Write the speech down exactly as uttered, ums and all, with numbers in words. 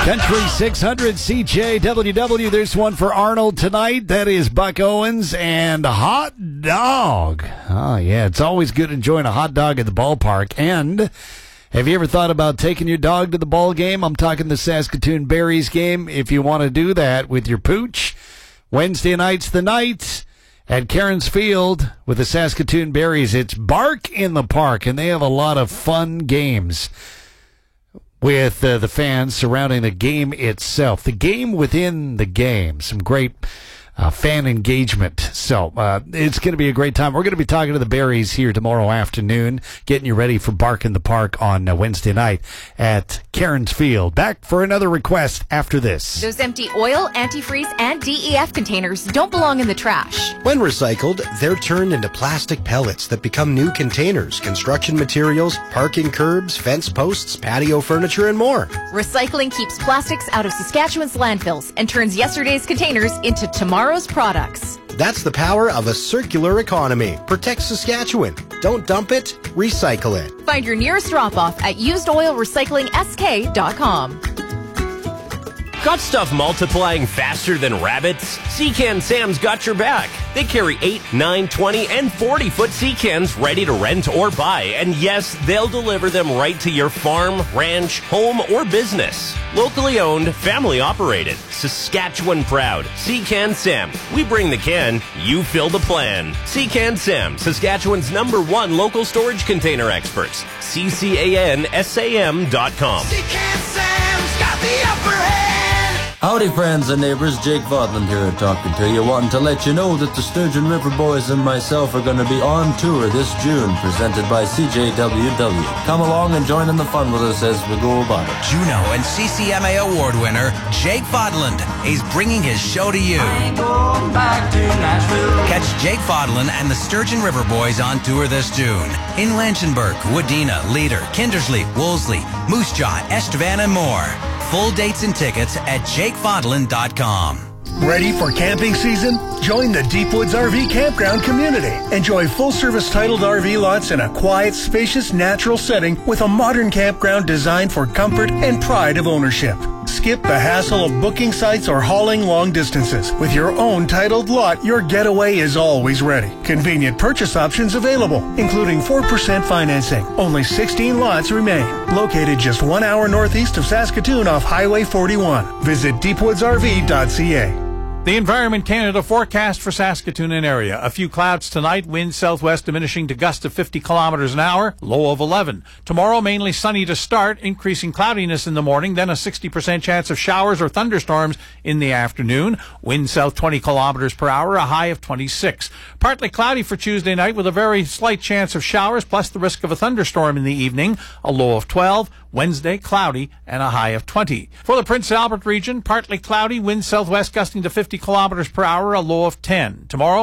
Country six hundred C J W W. There's one for Arnold tonight. That is Buck Owens and hot dog. Oh, yeah. It's always good enjoying a hot dog at the ballpark. And have you ever thought about taking your dog to the ball game? I'm talking the Saskatoon Berries game. If you want to do that with your pooch, Wednesday night's the night at Cairns Field with the Saskatoon Berries. It's Bark in the Park, and they have a lot of fun games with uh, the fans surrounding the game itself. The game within the game. Some great uh, fan engagement. So uh, it's going to be a great time. We're going to be talking to the Berries here tomorrow afternoon, getting you ready for Bark in the Park on uh, Wednesday night at Cairns Field. Back for another request after this. Those empty oil, antifreeze, and D E F containers don't belong in the trash. When recycled, they're turned into plastic pellets that become new containers, construction materials, parking curbs, fence posts, patio furniture, and more. Recycling keeps plastics out of Saskatchewan's landfills and turns yesterday's containers into tomorrow's products. That's the power of a circular economy. Protect Saskatchewan. Don't dump it, recycle it. Find your nearest drop-off at used oil recycling s k dot com. Got stuff multiplying faster than rabbits? Sea-Can Sam's got your back. They carry eight, nine, twenty, and forty-foot sea cans ready to rent or buy. And yes, they'll deliver them right to your farm, ranch, home, or business. Locally owned, family operated, Saskatchewan proud. Sea-Can Sam. We bring the can, you fill the plan. Sea-Can Sam, Saskatchewan's number one local storage container experts. C C A N S A M dot com. Sea-Can Sam's got the upper hand. Howdy friends and neighbors, Jake Vodland here talking to you, wanting to let you know that the Sturgeon River Boys and myself are going to be on tour this June, presented by C J W W. Come along and join in the fun with us as we go about it. Juno and C C M A award winner Jake Vodland is bringing his show to you. I ain't going back to Nashville. Catch Jake Vodland and the Sturgeon River Boys on tour this June in Lanchenberg, Wadena, Leader, Kindersley, Wolseley, Moose Jaw, Estevan, and more. Full dates and tickets at jake fodland dot com. Ready for camping season? Join the Deep Woods R V Campground community. Enjoy full-service titled R V lots in a quiet, spacious, natural setting with a modern campground designed for comfort and pride of ownership. Skip the hassle of booking sites or hauling long distances. With your own titled lot, your getaway is always ready. Convenient purchase options available, including four percent financing. Only sixteen lots remain. Located just one hour northeast of Saskatoon off Highway forty-one. Visit deep woods r v dot c a. The Environment Canada forecast for Saskatoon and area. A few clouds tonight, wind southwest diminishing to gusts of fifty kilometers an hour, low of eleven. Tomorrow, mainly sunny to start, increasing cloudiness in the morning, then a sixty percent chance of showers or thunderstorms in the afternoon. Wind south twenty kilometers per hour, a high of twenty-six. Partly cloudy for Tuesday night with a very slight chance of showers, plus the risk of a thunderstorm in the evening, a low of twelve. Wednesday, cloudy and a high of twenty. For the Prince Albert region, partly cloudy, wind southwest gusting to fifty kilometers per hour, a low of ten. Tomorrow,